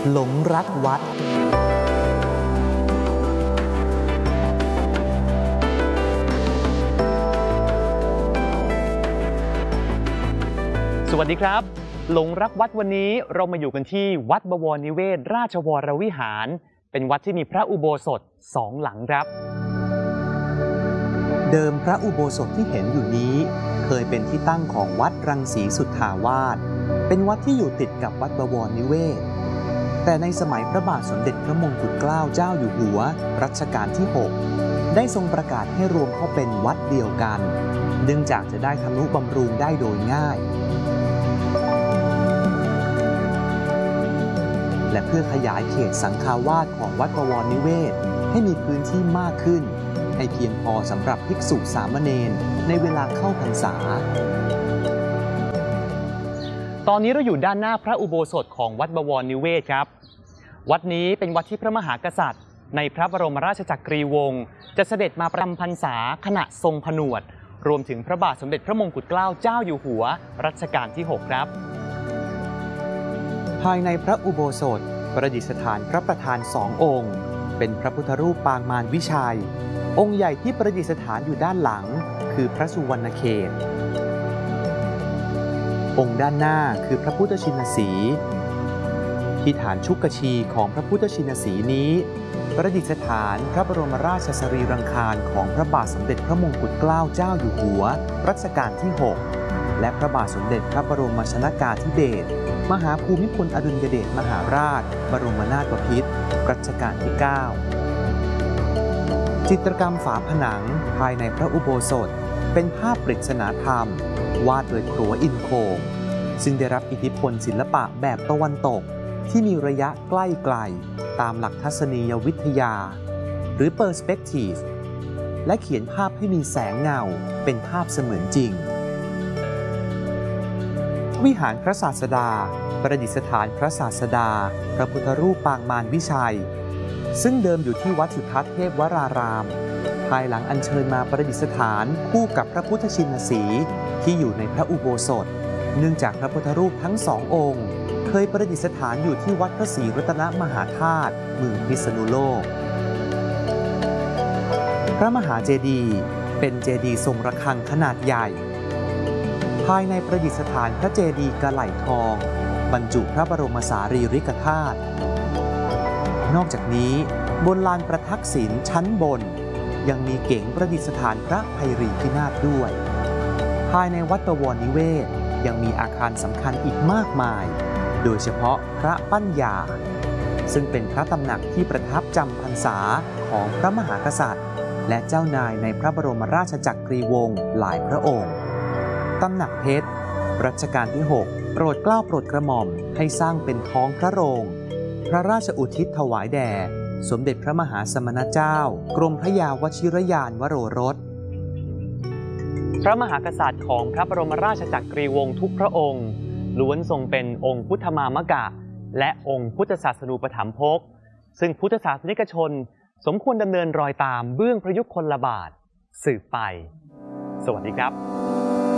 หลงรักวัดสวัสดีครับหลงรักวัดวันนี้เรามาอยู่กันที่วัดบวรนิเวศราชวรวิหารเป็นวัดที่มีพระอุโบสถ2 หลังครับเดิมพระอุโบสถที่เห็นอยู่นี้เคยเป็นที่ตั้งของวัดรังสีสุทธาวาสเป็นวัดที่อยู่ติดกับวัดบวรนิเวศแต่ในสมัยพระบาทสมเด็จพระมงกุฎเกล้าเจ้าอยู่หัวรัชกาลที่ 6ได้ทรงประกาศให้รวมเข้าเป็นวัดเดียวกันเนื่องจากจะได้ทำนุบำรุงได้โดยง่ายและเพื่อขยายเขตสังฆาวาสของวัดบวรนิเวศให้มีพื้นที่มากขึ้นให้เพียงพอสำหรับภิกษุสามเณรในเวลาเข้าพรรษาตอนนี้เราอยู่ด้านหน้าพระอุโบสถของวัดบวรนิเวศครับวัดนี้เป็นวัดที่พระมหากษัตริย์ในพระบรมราชจักรีวงศ์จะเสด็จมาประจำพรรษาขณะทรงผนวดรวมถึงพระบาทสมเด็จพระมงกุฎเกล้าเจ้าอยู่หัวรัชกาลที่ 6ครับภายในพระอุโบสถประดิษฐานพระประธาน2 องค์เป็นพระพุทธรูปปางมารวิชัยองค์ใหญ่ที่ประดิษฐานอยู่ด้านหลังคือพระสุวรรณเขตองค์ด้านหน้าคือพระพุทธชินสีห์ที่ฐานชุกชีของพระพุทธชินสีห์นี้ประดิษฐานพระบรมราชสรีรังคารของพระบาทสมเด็จพระมงกุฎเกล้าเจ้าอยู่หัวรัชกาลที่ 6และพระบาทสมเด็จพระบรมชนกาธิเบศรมหาภูมิพลอดุลยเดชมหาราชบรมนาถบพิตรรัชกาลที่ 9จิตรกรรมฝาผนังภายในพระอุโบสถเป็นภาพปริศนาธรรมวาดโดยครัวอินโคงซึ่งได้รับอิทธิพลศิลปะแบบตะวันตกที่มีระยะใกล้ไกลตามหลักทัศนียวิทยาหรือ Perspective และเขียนภาพให้มีแสงเงาเป็นภาพเสมือนจริงวิหารพระศาสดาประดิษฐานพระศาสดาพระพุทธรูปปางมารวิชัยซึ่งเดิมอยู่ที่วัดสุทัศน์เทพวรารามภายหลังอัญเชิญมาประดิษฐานคู่กับพระพุทธชินสีห์ที่อยู่ในพระอุโบสถเนื่องจากพระพุทธรูปทั้ง2 องค์เคยประดิษฐานอยู่ที่วัดพระศรีรัตนมหาธาตุเมืองพิษณุโลกพระมหาเจดีย์เป็นเจดีย์ทรงระฆังขนาดใหญ่ภายในประดิษฐานพระเจดีย์กะไหล่ทองบรรจุพระบรมสารีริกธาตุนอกจากนี้บนลานประทักษิณชั้นบนยังมีเก๋งประดิษฐานพระไพรีพินาศด้วยภายในวัดบวรนิเวศยังมีอาคารสำคัญอีกมากมายโดยเฉพาะพระปัญญาซึ่งเป็นพระตำหนักที่ประทับจำพรรษาของพระมหากษัตริย์และเจ้านายในพระบรมราชจักรีวงศ์หลายพระองค์ตำหนักเพชรรัชกาลที่ 6โปรดเกล้าโปรดกระหม่อมให้สร้างเป็นท้องพระโรงพระราชอุทิศถวายแด่สมเด็จพระมหาสมณเจ้ากรมพระยาวชิรยานวโรรสพระมหากษัตริย์ของพระบรมราชจักรีวงศ์ทุกพระองค์ล้วนทรงเป็นองค์พุทธมามกะและองค์พุทธศาสนูปถัมภกซึ่งพุทธศาสนิกชนสมควรดำเนินรอยตามเบื้องพระยุคลบาทสืบไปสวัสดีครับ